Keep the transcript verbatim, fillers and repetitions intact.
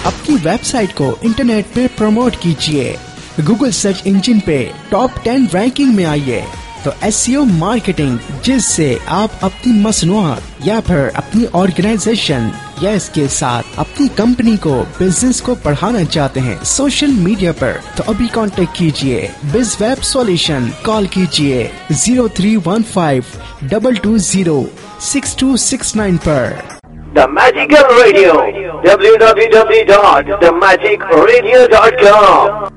अपनी वेबसाइट को इंटरनेट पे प्रमोट कीजिए, गूगल सर्च इंजन पे टॉप टेन रैंकिंग में आइए। तो एसईओ मार्केटिंग, जिससे आप अपनी मसनूआत या फिर अपनी ऑर्गेनाइजेशन या इसके साथ अपनी कंपनी को, बिजनेस को बढ़ाना चाहते हैं सोशल मीडिया पर, तो अभी कांटेक्ट कीजिए बिज वेब सॉल्यूशन। कॉल कीजिए zero three one five double two zero six to six nine पर। The Magical Radio, w w w dot the magic radio dot com